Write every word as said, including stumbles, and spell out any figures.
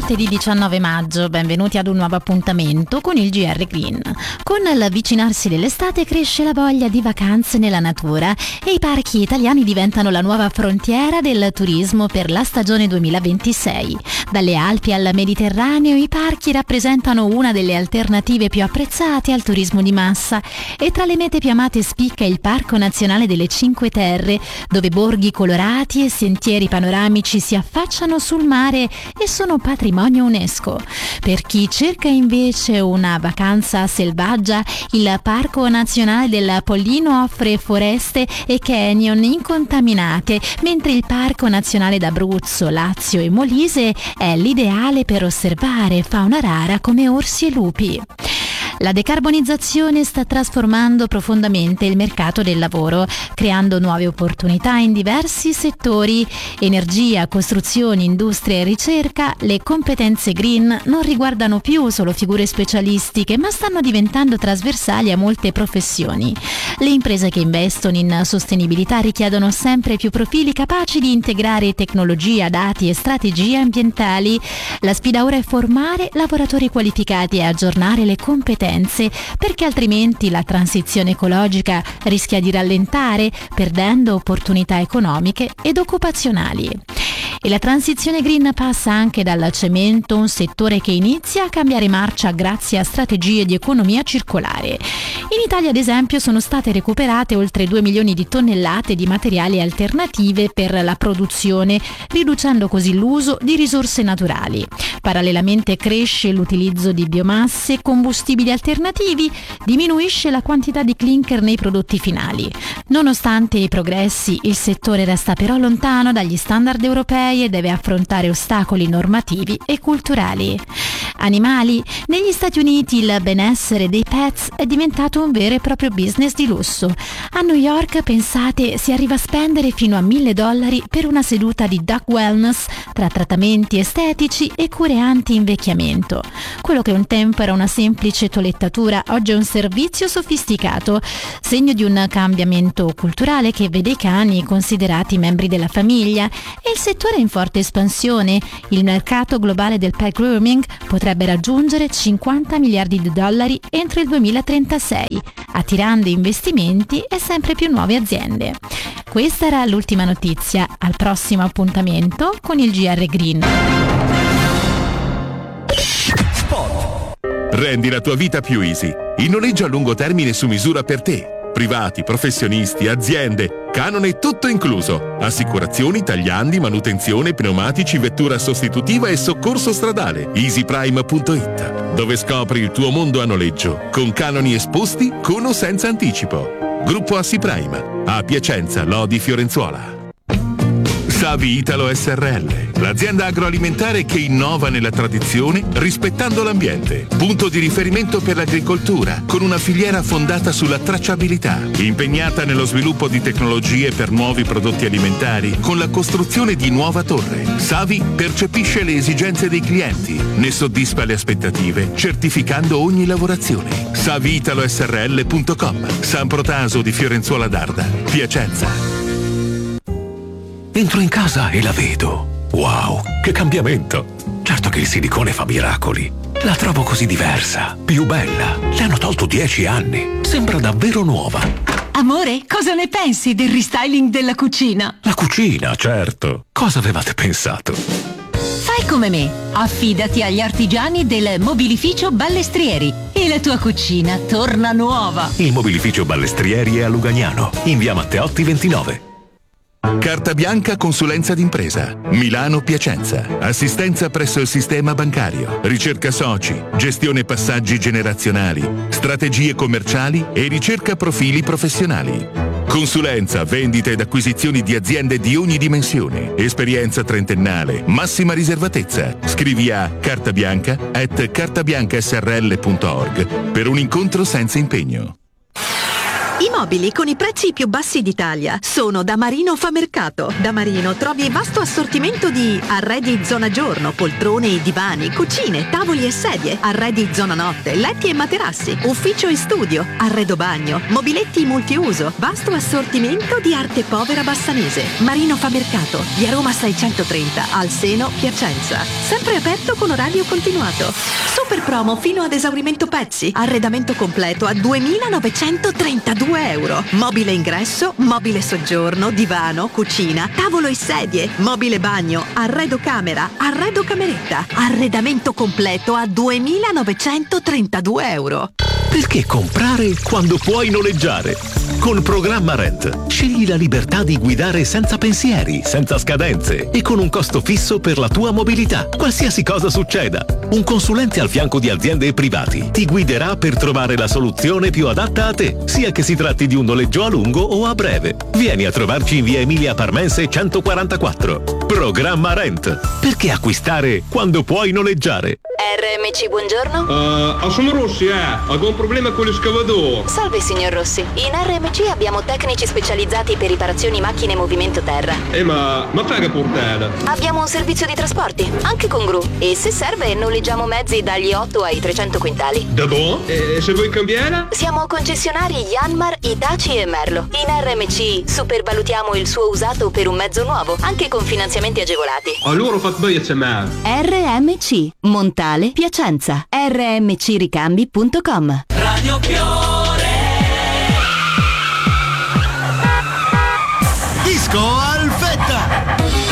martedì diciannove maggio, benvenuti ad un nuovo appuntamento con il G R Green. Con l'avvicinarsi dell'estate cresce la voglia di vacanze nella natura e i parchi italiani diventano la nuova frontiera del turismo per la stagione duemilaventisei. Dalle Alpi al Mediterraneo i parchi rappresentano una delle alternative più apprezzate al turismo di massa e tra le mete più amate spicca il Parco Nazionale delle Cinque Terre, dove borghi colorati e sentieri panoramici si affacciano sul mare e sono patrimonio UNESCO. Per chi cerca invece una vacanza selvaggia, il Parco Nazionale del Pollino offre foreste e canyon incontaminate, mentre il Parco Nazionale d'Abruzzo, Lazio e Molise è l'ideale per osservare fauna rara come orsi e lupi. La decarbonizzazione sta trasformando profondamente il mercato del lavoro, creando nuove opportunità in diversi settori: energia, costruzioni, industria e ricerca. Le competenze green non riguardano più solo figure specialistiche, ma stanno diventando trasversali a molte professioni. Le imprese che investono in sostenibilità richiedono sempre più profili capaci di integrare tecnologia, dati e strategie ambientali. La sfida ora è formare lavoratori qualificati e aggiornare le competenze, perché altrimenti la transizione ecologica rischia di rallentare, perdendo opportunità economiche ed occupazionali. E la transizione green passa anche dal cemento, un settore che inizia a cambiare marcia grazie a strategie di economia circolare. In Italia, ad esempio, sono state recuperate oltre due milioni di tonnellate di materiali alternative per la produzione, riducendo così l'uso di risorse naturali. Parallelamente cresce l'utilizzo di biomasse, combustibili alternativi, diminuisce la quantità di clinker nei prodotti finali. Nonostante i progressi, il settore resta però lontano dagli standard europei e deve affrontare ostacoli normativi e culturali. Animali. Negli Stati Uniti il benessere dei pets è diventato un vero e proprio business di lusso. A New York, pensate, si arriva a spendere fino a mille dollari per una seduta di dog wellness tra trattamenti estetici e cure anti-invecchiamento. Quello che un tempo era una semplice toelettatura oggi è un servizio sofisticato, segno di un cambiamento culturale che vede i cani considerati membri della famiglia, e il settore è in forte espansione. Il mercato globale del pet grooming potrebbe raggiungere cinquanta miliardi di dollari entro il duemilatrentasei, attirando investimenti e sempre più nuove aziende. Questa era l'ultima notizia. Al prossimo appuntamento con il G R Green. Spot. Rendi la tua vita più easy. Il noleggio a lungo termine su misura per te. Privati, professionisti, aziende, canone tutto incluso. Assicurazioni, tagliandi, manutenzione, pneumatici, vettura sostitutiva e soccorso stradale. easyprime punto it, dove scopri il tuo mondo a noleggio, con canoni esposti, con o senza anticipo. Gruppo Assi Prime, a Piacenza, Lodi, Fiorenzuola. Savi Italo S R L, l'azienda agroalimentare che innova nella tradizione rispettando l'ambiente. Punto di riferimento per l'agricoltura, con una filiera fondata sulla tracciabilità, impegnata nello sviluppo di tecnologie per nuovi prodotti alimentari, con la costruzione di nuova torre. Savi percepisce le esigenze dei clienti, ne soddisfa le aspettative, certificando ogni lavorazione. Savi Italo S R L punto com, San Protaso di Fiorenzuola d'Arda, Piacenza. Entro in casa e la vedo. Wow, che cambiamento! Certo che il silicone fa miracoli. La trovo così diversa, più bella. Le hanno tolto dieci anni. Sembra davvero nuova. Amore, cosa ne pensi del restyling della cucina? La cucina, certo. Cosa avevate pensato? Fai come me. Affidati agli artigiani del Mobilificio Ballestrieri e la tua cucina torna nuova. Il Mobilificio Ballestrieri è a Lugagnano, in via Matteotti ventinove. Carta bianca consulenza d'impresa. Milano Piacenza. Assistenza presso il sistema bancario. Ricerca soci. Gestione passaggi generazionali. Strategie commerciali e ricerca profili professionali. Consulenza, vendita ed acquisizioni di aziende di ogni dimensione. Esperienza trentennale. Massima riservatezza. Scrivi a cartabianca at cartabiancasrl punto org per un incontro senza impegno. In mobili con i prezzi più bassi d'Italia sono da Marino Famercato. Da Marino trovi vasto assortimento di arredi zona giorno, poltrone e divani, cucine, tavoli e sedie, arredi zona notte, letti e materassi, ufficio e studio, arredo bagno, mobiletti multiuso, vasto assortimento di arte povera bassanese. Marino Famercato, via Roma seicentotrenta, al Seno, Piacenza. Sempre aperto con orario continuato. Super promo fino ad esaurimento pezzi. Arredamento completo a duemilanovecentotrentadue euro. Mobile ingresso, mobile soggiorno, divano, cucina, tavolo e sedie, mobile bagno, arredo camera, arredo cameretta. Arredamento completo a duemilanovecentotrentadue euro. Perché comprare quando puoi noleggiare? Con Programma Rent scegli la libertà di guidare senza pensieri, senza scadenze e con un costo fisso per la tua mobilità, qualsiasi cosa succeda. Un consulente al fianco di aziende e privati ti guiderà per trovare la soluzione più adatta a te, sia che si tratti di un noleggio a lungo o a breve. Vieni a trovarci in via Emilia Parmense centoquarantaquattro. Programma Rent. Perché acquistare quando puoi noleggiare? R M C, buongiorno. Uh, sono Rossi, eh. Ho un problema con l'escavatore. Salve, signor Rossi. In R M C abbiamo tecnici specializzati per riparazioni macchine e movimento terra. Eh, ma, ma fai che portata? Abbiamo un servizio di trasporti, anche con gru. E se serve, noleggiamo mezzi dagli otto ai trecento quintali. Da boh? E se vuoi cambiare? Siamo concessionari Yanmar, Hitachi e Merlo. In R M C supervalutiamo il suo usato per un mezzo nuovo, anche con finanziamenti agevolati. Allora fate bene a me. R M C Montale Piacenza. R M C ricambi punto com. Radio Pio